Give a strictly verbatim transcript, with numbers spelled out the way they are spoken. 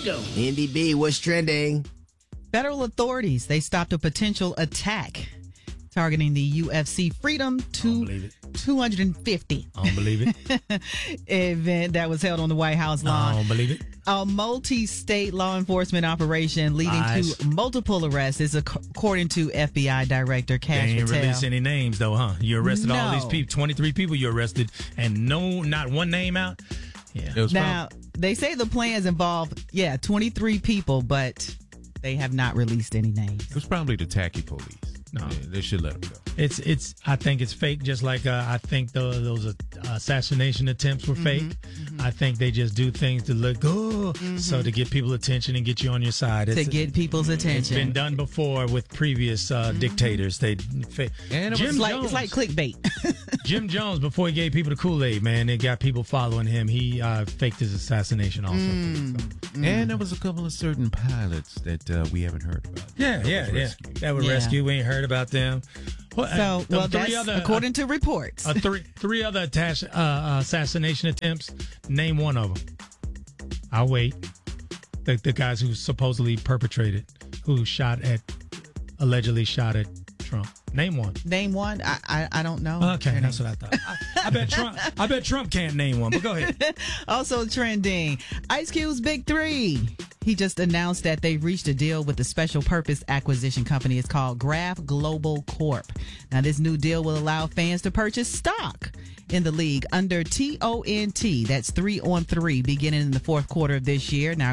go. N D B, what's trending? Federal authorities, they stopped a potential attack targeting the U F C Freedom to two hundred fifty I don't believe it. event that was held on the White House lawn. I don't believe it. A multi-state law enforcement operation leading Lies. to multiple arrests is ac- according to F B I Director They Cash ain't Patel. release any names though, huh? You arrested all No. these people, twenty-three people you arrested, and no, not one name out. Yeah. It was Now, they say the plans involve, yeah, twenty-three people, but they have not released any names. It was probably the tacky police. No. Yeah, they should let them go. It's it's. I think it's fake. Just like uh, I think the, those uh, assassination attempts were fake. Mm-hmm. I think they just do things to look good, so to get people attention and get you on your side. To It's, get people's it's attention. been done before with previous uh, dictators. They fa- And it Jim It's like, Jones. it's like clickbait. Jim Jones, before he gave people the Kool-Aid, man, it got people following him. He uh, faked his assassination also. So. And there was a couple of certain pilots that uh, we haven't heard about. Yeah, That yeah, was yeah. rescued. That were Yeah. rescued. We ain't heard about them. Well, So, uh, the well, three that's other, according to reports. uh, three three other attach, uh, uh, assassination attempts. Name one of them. I'll wait. The the guys who supposedly perpetrated, who shot at, allegedly shot at Trump. Name one. Name one. I I, I don't know. Okay, Their that's name. what I thought. I, I bet Trump. I bet Trump can't name one. But go ahead. Also trending, Ice Cube's Big Three. He just announced that they've reached a deal with the special purpose acquisition company. It's called Graph Global Corp. Now, this new deal will allow fans to purchase stock in the league under T O N T. That's three on three beginning in the fourth quarter of this year. Now,